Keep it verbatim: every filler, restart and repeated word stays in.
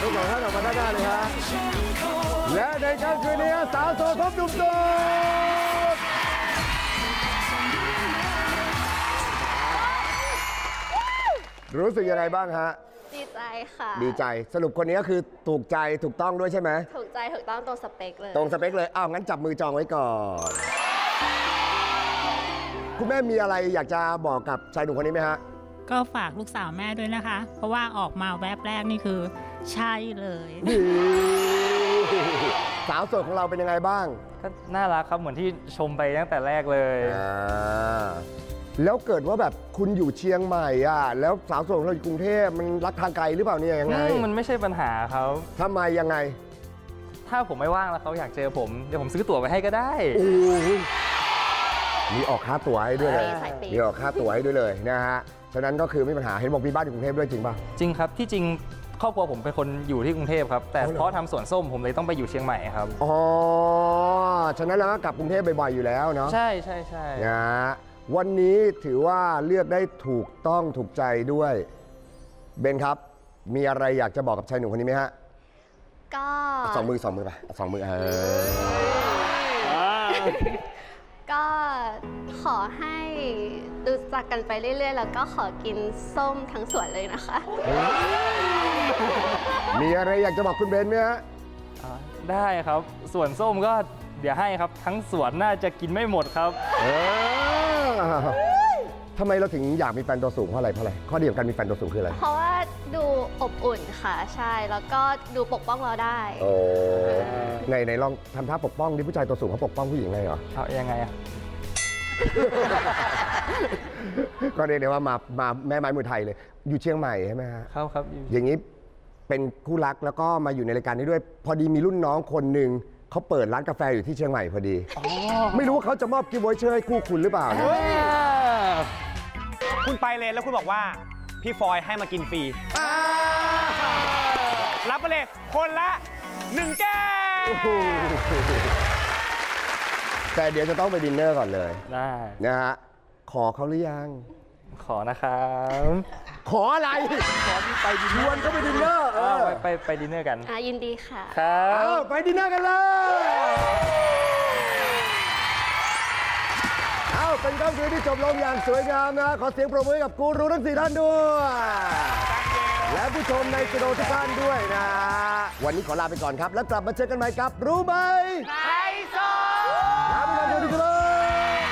ทั้งสองท่านออกมาด้านหน้าเลยฮะและในค่ำคืนนี้สาวโสดพบหนุ่มโสดรู้สึกยังไงบ้างฮะดีใจค่ะดีใจสรุปคนนี้ก็คือถูกใจถูกต้องด้วยใช่ไหมถูกใจถูกต้องตรงสเปคเลยตรงสเปคเลยอ้าวงั้นจับมือจองไว้ก่อนคุณแม่มีอะไรอยากจะบอกกับชายหนุ่มคนนี้ไหมฮะก็ฝากลูกสาวแม่ด้วยนะคะเพราะว่าออกมาแวบแรกนี่คือใช่เลยสาวโสดของเราเป็นยังไงบ้างก็น่ารักครับเหมือนที่ชมไปตั้งแต่แรกเลยแล้วเกิดว่าแบบคุณอยู่เชียงใหม่อ่ะแล้วสาวโสดของเราอยู่กรุงเทพมันรักทางไกลหรือเปล่าเนี่ยยังไงมันไม่ใช่ปัญหาเขาทำไมยังไงถ้าผมไม่ว่างแล้วเขาอยากเจอผมเดี๋ยวผมซื้อตั๋วไปให้ก็ได้มีออกค่าตั๋วให้ด้วยเลยมีออกค่าตั๋วให้ด้วยเลยนะฮะฉะนั้นก็คือไม่มีปัญหาเห็นบอกมีบ้านอยู่กรุงเทพด้วยจริงป่ะจริงครับที่จริงครอบครัวผมเป็นคนอยู่ที่กรุงเทพครับแต่เพราะทำสวนส้มผมเลยต้องไปอยู่เชียงใหม่ครับอ๋อฉะนั้นเราก็กลับกรุงเทพบ่อยๆอยู่แล้วเนาะใช่ใช่ใช่นะวันนี้ถือว่าเลือกได้ถูกต้องถูกใจด้วยเบนครับมีอะไรอยากจะบอกกับชายหนุ่มคนนี้ไหมฮะก็สองมือสองมือไปสองมือเออก็ขอให้รู้จักกันไปเรื่อยๆแล้วก็ขอกินส้มทั้งสวนเลยนะคะมีอะไรอยากจะบอกคุณเบนไหมฮะได้ครับสวนส้มก็เดี๋ยวให้ครับทั้งสวนน่าจะกินไม่หมดครับทำไมเราถึงอยากมีแฟนตัวสูงเพราะอะไรเพราะอะไรข้อดีของการมีแฟนตัวสูงคืออะไรเพราะว่าดูอบอุ่นค่ะใช่แล้วก็ดูปกป้องเราได้โอ้ในในลองทำท่าปกป้องดิผู้ชายตัวสูงเขาปกป้องผู้หญิงไงเหรอเอายังไงอ่ะก็เรียกได้ว่ามามาแม่ไม้มวยไทยเลยอยู่เชียงใหม่ใช่ไหมฮะครับครับอย่างนี้เป็นคู่รักแล้วก็มาอยู่ในรายการนี้ด้วยพอดีมีรุ่นน้องคนหนึ่งเขาเปิดร้านกาแฟอยู่ที่เชียงใหม่พอดีไม่รู้ว่าเขาจะมอบกิฟต์วอเชอร์ให้คู่คุณหรือเปล่าคุณไปเลยแล้วคุณบอกว่าพี่ฟอยให้มากินฟรีรับไปเลยคนละหนึ่งแก้วแต่เดี๋ยวจะต้องไปดินเนอร์ก่อนเลยได้นะฮะขอเขาหรือยังขอนะครับขออะไรขอที่ไปดินเนอร์ชวนเขาไปดินเนอร์เออไปไปดินเนอร์กันอ่ะยินดีค่ะครับไปดินเนอร์กันเลยเอาเป็นค่ำคืนที่จบลงอย่างสวยงามนะขอเสียงปรบมือกับกูรูทั้งสี่ท่านด้วยและผู้ชมในสตูดิโอทุกท่านด้วยนะวันนี้ขอลาไปก่อนครับแล้วกลับมาเจอกันใหม่กับรู้ไหม